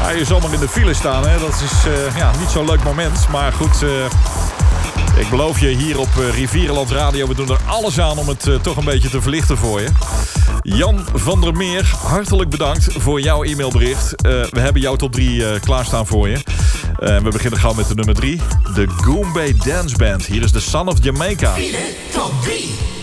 Ja, je zal maar in de file staan, hè. Dat is niet zo'n leuk moment. Maar goed, ik beloof je hier op Rivierenland Radio... we doen er alles aan om het toch een beetje te verlichten voor je. Jan van der Meer, hartelijk bedankt voor jouw e-mailbericht. We hebben jouw top 3 klaarstaan voor je. We beginnen gauw met de nummer 3. De Goombay Dance Band. Hier is The Son of Jamaica. Top 3.